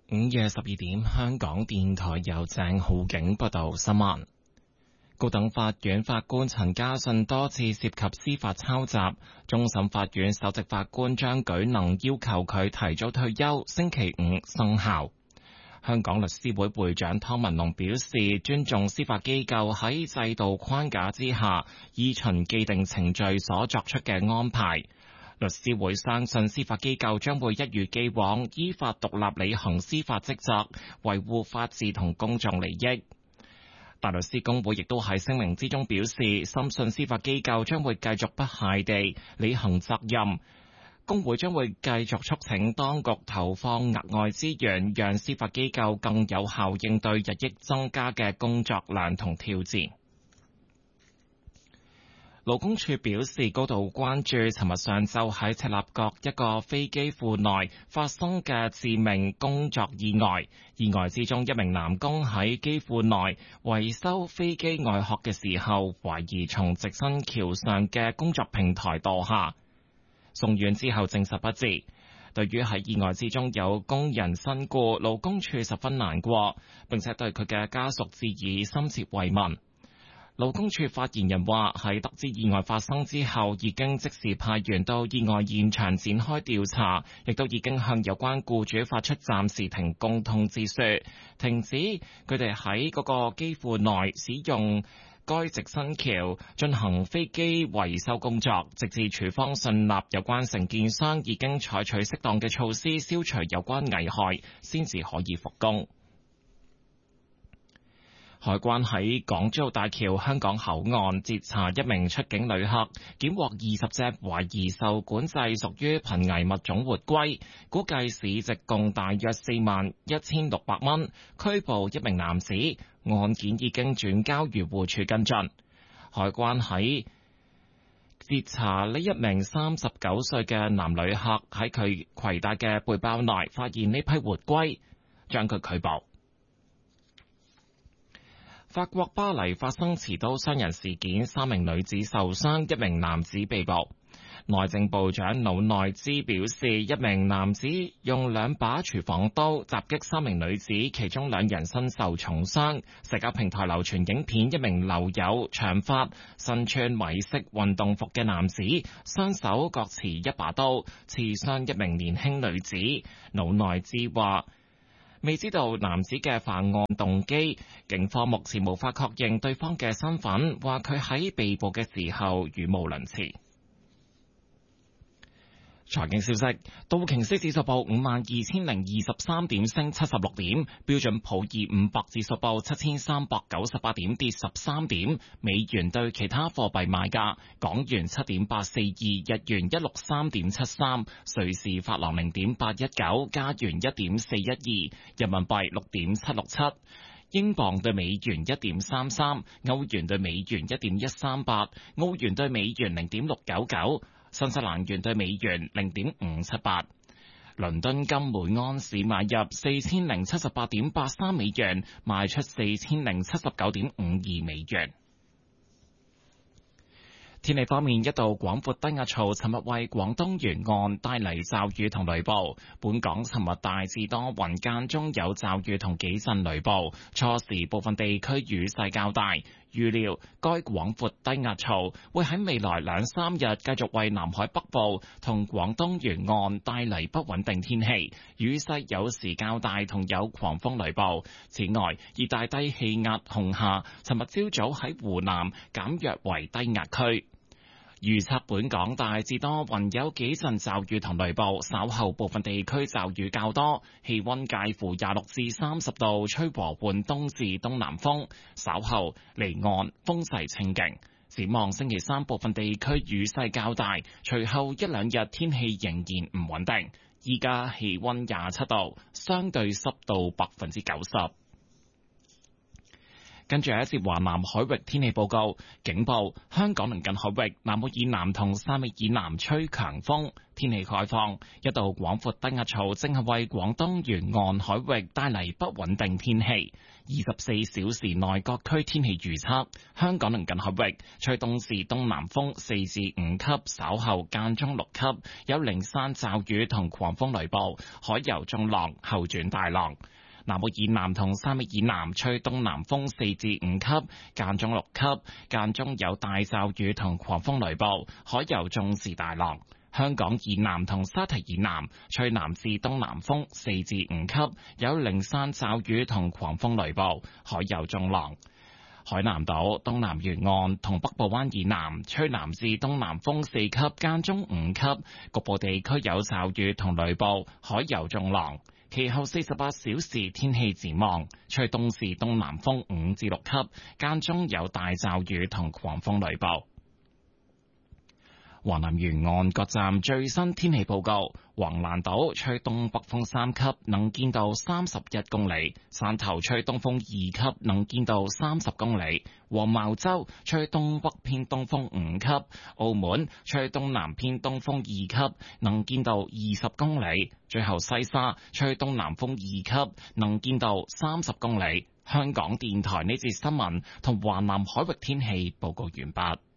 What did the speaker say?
午夜12點，香港電台由鄭浩景報道新聞。高等法院法官陳家信多次涉及司法抄襲，終審法院首席法官張舉能要求佢提早退休，星期五生效。香港律師會會長湯文龍表示，尊重司法機構喺制度框架之下，依循既定程序所作出嘅安排。律師會相信司法機構將會一如既往依法獨立履行司法職責，維護法治同公眾利益。大律師公會亦都喺聲明之中表示，深信司法機構將會繼續不懈地履行責任。公會將會繼續促請當局投放額外資源，讓司法機構更有效應對日益增加嘅工作量同挑戰。勞工處表示高度關注尋日上晝喺赤鱲角一個飛機庫內發生嘅致命工作意外。意外之中，一名男工喺機庫內維修飛機外殼嘅時候，懷疑從直升橋上嘅工作平台墮下，送院之後證實不治。對於喺意外之中有工人身故，勞工處十分難過，並且對佢嘅家屬致以深切慰問。勞工處發言人話：喺得知意外發生之後，已經即時派員到意外現場展開調查，亦都已經向有關僱主發出暫時停工通知書，停止佢哋喺嗰個機庫內使用該直升橋進行飛機維修工作，直至處方信納有關承建商已經採取適當嘅措施消除有關危害，先至可以復工。海關喺港珠澳大橋香港口岸截查一名出境旅客，檢獲20隻懷疑受管制屬於瀕危物種活龜，估計市值共大約41600蚊，拘捕一名男子，案件已經轉交漁護署跟進。海關喺截查呢一名39歲嘅男旅客喺佢攜帶嘅背包內發現呢批活龜，將佢拘捕。法國巴黎發生持刀傷人事件，3名女子受傷，1名男子被捕。內政部長魯內茲表示，一名男子用2把廚房刀襲擊3名女子，其中2人身受重傷。社交平台流傳影片，一名留有長髮、身穿米色運動服嘅男子，雙手各持1把刀，刺傷一名年輕女子。魯內茲話：未知道男子嘅犯案動機，警方目前無法確認對方嘅身份，話佢喺被捕嘅時候語無倫次。財經消息，道瓊斯指數報52023點，升76點；標準普爾500指數報7398點，跌13點。美元對其他貨幣賣價：港元7.842，日元163.73，瑞士法郎0.819，加元1.412，人民幣6.767。英鎊對美元1.33，歐元對美元1.138，澳元對美元0.699。新西蘭元對美元0.578，倫敦金每安士買入4078.83美元，賣出4079.52美元。天氣方面，一道廣闊低壓槽尋日為廣東沿岸帶嚟驟雨同雷暴。本港尋日大致多雲，間中有驟雨同幾陣雷暴，初時部分地區雨勢較大。預料該廣闊低壓槽會喺未來2-3日繼續為南海北部同廣東沿岸帶嚟不穩定天氣，雨勢有時較大同有狂風雷暴。此外，熱帶低氣壓紅霞尋日朝早喺湖南減弱為低壓區。預測本港大致多雲，有幾陣驟雨同雷暴，稍後部分地區驟雨較多，氣溫介乎26至30度，吹和緩東至東南風，稍後離岸風勢清勁。展望星期3部分地區雨勢較大，隨後1-2日天氣仍然唔穩定。依家氣溫27度，相對濕度90%。 跟住一節華南海域天氣報告，警報：香港鄰近海域南澳以南同汕尾以南吹強風。天氣概況：一道廣闊低壓槽正係為廣東沿岸海域帶嚟不穩定天氣。24小時內各區天氣預測：香港鄰近海域吹東至東南風4至5級，稍後間中6級，有零散驟雨同狂風雷暴，海有中浪，後轉大浪。南澳以南同汕尾以南吹東南風4至5級，間中6級，間中有大驟雨同狂風雷暴，海有中至大浪。香港以南同沙堤以南吹南至東南風4至5級，有零散驟雨同狂風雷暴，海有中浪。海南島東南沿岸同北部灣以南吹南至東南風4級，間中5級，局部地區有驟雨同雷暴，海有中浪。其後48小時天氣展望，吹東至東南風5至6級，間中有大驟雨同狂風雷暴。華南沿岸各站最新天氣報告：橫瀾島吹東北風3級，能見度31公里；汕頭吹東風2級，能見度30公里；黃茅洲吹東北偏東風5級；澳門吹東南偏東風2級，能見度20公里；最後西沙吹東南風2級，能見度30公里。香港電台呢節新聞同華南海域天氣報告完畢。